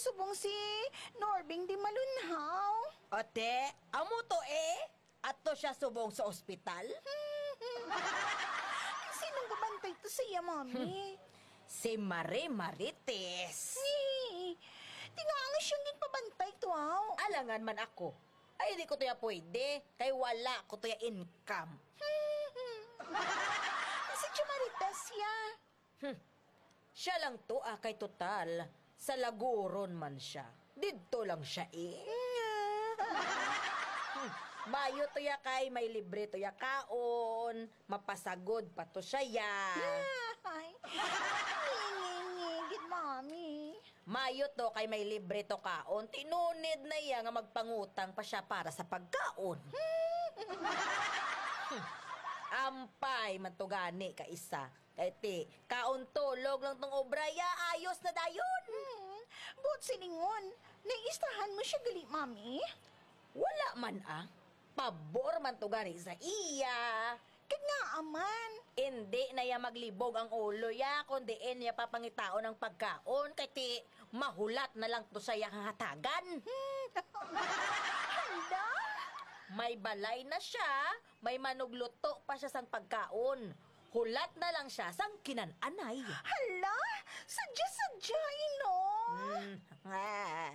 subong si Norbing di malunhaw. Ate, amo to ato siya subong sa ospital? Sinong babantay to siya, Mami? Si Marie Marites. Tinga siyang ginpabantay to, aw. Alangan man ako. Ay, di ko tuya pwede. Kay wala ko tuya income. Si Chumaritas siya. Siya lang to kay total. Sa Laguron man siya. Dito lang siya Mayo tuya kay may libre tuya kaon. Mapasagod pa to siya ya. Ay, ngingingigit, Mami. Mayo to kay may libre to kaon. Tinunid na iya nga magpangutang pa siya para sa pagkaon. Ampay man to gani ka isa. Kay ti, kaon tulog lang tong obra ya. Ayos na dayon. But siningon, naiistahan mo siya gali, Mami? Wala man Pabor man to gani sa iya. Kag nga aman. Hindi na ya maglibog ang ulo ya, kundi niya papangitaon ng pagkaon, kay ti mahulat na lang to sa iyang hatagan. Handa? May balay na siya, may manugluto pa siya sang pagkaon. Hulat na lang siya sang kinananay. Hala, sadya-sadya, inom.